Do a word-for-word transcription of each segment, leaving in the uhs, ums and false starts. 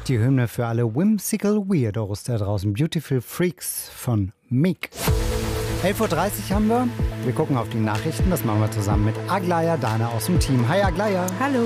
Die Hymne für alle Whimsical Weirdos da draußen. Beautiful Freaks von Meek. elf Uhr dreißig haben wir. Wir gucken auf die Nachrichten. Das machen wir zusammen mit Aglaya Dana aus dem Team. Hi Aglaya. Hallo.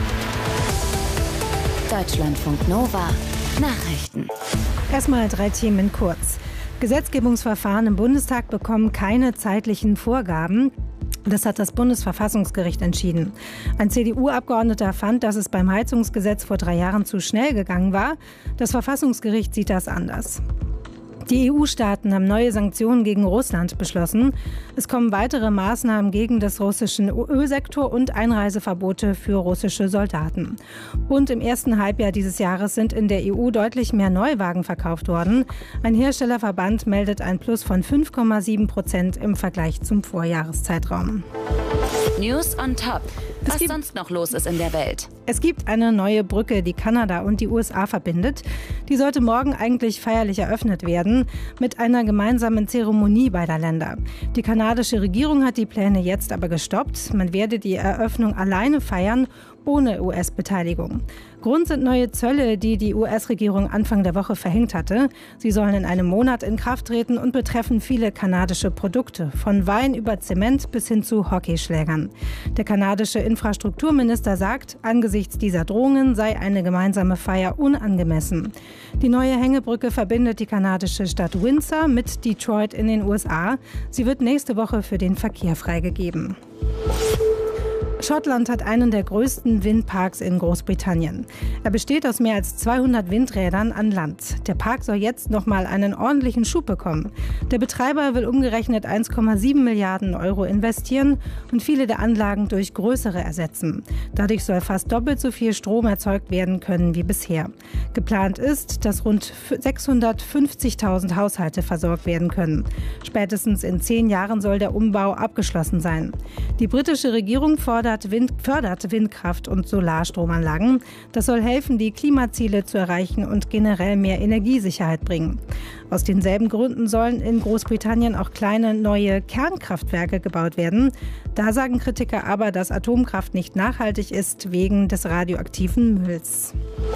Deutschlandfunk Nova. Nachrichten. Erstmal drei Themen kurz. Gesetzgebungsverfahren im Bundestag bekommen keine zeitlichen Vorgaben. Das hat das Bundesverfassungsgericht entschieden. Ein C D U-Abgeordneter fand, dass es beim Heizungsgesetz vor drei Jahren zu schnell gegangen war. Das Verfassungsgericht sieht das anders. Die E U-Staaten haben neue Sanktionen gegen Russland beschlossen. Es kommen weitere Maßnahmen gegen den russischen Ölsektor und Einreiseverbote für russische Soldaten. Und im ersten Halbjahr dieses Jahres sind in der E U deutlich mehr Neuwagen verkauft worden. Ein Herstellerverband meldet ein Plus von fünf Komma sieben Prozent im Vergleich zum Vorjahreszeitraum. News on top. Was gibt, sonst noch los ist in der Welt? Es gibt eine neue Brücke, die Kanada und die U S A verbindet. Die sollte morgen eigentlich feierlich eröffnet werden, mit einer gemeinsamen Zeremonie beider Länder. Die kanadische Regierung hat die Pläne jetzt aber gestoppt. Man werde die Eröffnung alleine feiern, ohne U S-Beteiligung. Grund sind neue Zölle, die die U S-Regierung Anfang der Woche verhängt hatte. Sie sollen in einem Monat in Kraft treten und betreffen viele kanadische Produkte, von Wein über Zement bis hin zu Hockeyschlägern. Der kanadische Infrastrukturminister sagt, angesichts dieser Drohungen sei eine gemeinsame Feier unangemessen. Die neue Hängebrücke verbindet die kanadische Stadt Windsor mit Detroit in den U S A. Sie wird nächste Woche für den Verkehr freigegeben. Schottland hat einen der größten Windparks in Großbritannien. Er besteht aus mehr als zweihundert Windrädern an Land. Der Park soll jetzt nochmal einen ordentlichen Schub bekommen. Der Betreiber will umgerechnet eins Komma sieben Milliarden Euro investieren und viele der Anlagen durch größere ersetzen. Dadurch soll fast doppelt so viel Strom erzeugt werden können wie bisher. Geplant ist, dass rund sechshundertfünfzigtausend Haushalte versorgt werden können. Spätestens in zehn Jahren soll der Umbau abgeschlossen sein. Die britische Regierung fordert Wind, fördert Windkraft- und Solarstromanlagen. Das soll helfen, die Klimaziele zu erreichen und generell mehr Energiesicherheit bringen. Aus denselben Gründen sollen in Großbritannien auch kleine neue Kernkraftwerke gebaut werden. Da sagen Kritiker aber, dass Atomkraft nicht nachhaltig ist wegen des radioaktiven Mülls.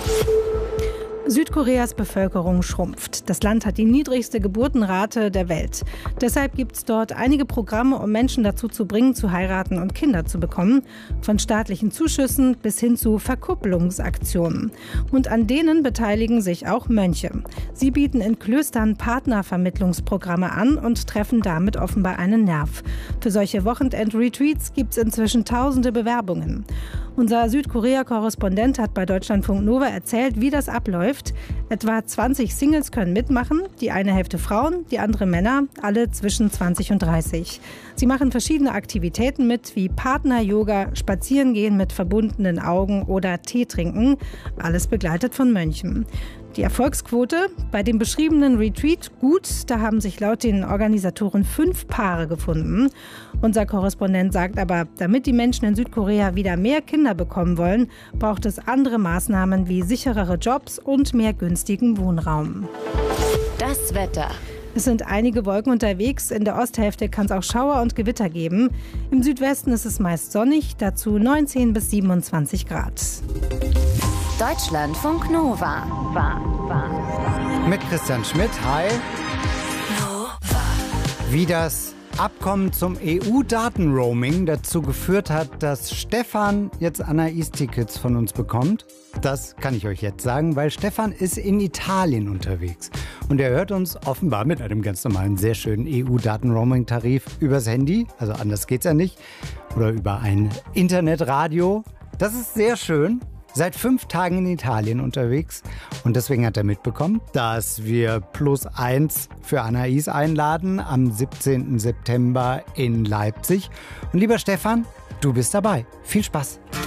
Südkoreas Bevölkerung schrumpft. Das Land hat die niedrigste Geburtenrate der Welt. Deshalb gibt es dort einige Programme, um Menschen dazu zu bringen, zu heiraten und Kinder zu bekommen. Von staatlichen Zuschüssen bis hin zu Verkupplungsaktionen. Und an denen beteiligen sich auch Mönche. Sie bieten in Klöstern Partnervermittlungsprogramme an und treffen damit offenbar einen Nerv. Für solche Wochenend-Retreats gibt es inzwischen tausende Bewerbungen. Unser Südkorea-Korrespondent hat bei Deutschlandfunk Nova erzählt, wie das abläuft. Etwa zwanzig Singles können mitmachen, die eine Hälfte Frauen, die andere Männer, alle zwischen zwanzig und dreißig. Sie machen verschiedene Aktivitäten mit, wie Partner-Yoga, Spazierengehen mit verbundenen Augen oder Tee trinken, alles begleitet von Mönchen. Die Erfolgsquote bei dem beschriebenen Retreat gut, da haben sich laut den Organisatoren fünf Paare gefunden. Unser Korrespondent sagt aber, damit die Menschen in Südkorea wieder mehr Kinder bekommen wollen, braucht es andere Maßnahmen wie sicherere Jobs und mehr günstigen Wohnraum. Das Wetter. Es sind einige Wolken unterwegs. In der Osthälfte kann es auch Schauer und Gewitter geben. Im Südwesten ist es meist sonnig, dazu neunzehn bis siebenundzwanzig Grad. Deutschlandfunk Nova. War, war, war. Mit Christian Schmidt. Hi. Nova. Wie das Abkommen zum E U-Datenroaming dazu geführt hat, dass Stefan jetzt Anais-Tickets von uns bekommt, das kann ich euch jetzt sagen, weil Stefan ist in Italien unterwegs. Und er hört uns offenbar mit einem ganz normalen, sehr schönen E U-Datenroaming-Tarif übers Handy, also anders geht's ja nicht, oder über ein Internetradio. Das ist sehr schön. Seit fünf Tagen in Italien unterwegs und deswegen hat er mitbekommen, dass wir Plus eins für Anais einladen am siebzehnten September in Leipzig. Und lieber Stefan, du bist dabei. Viel Spaß!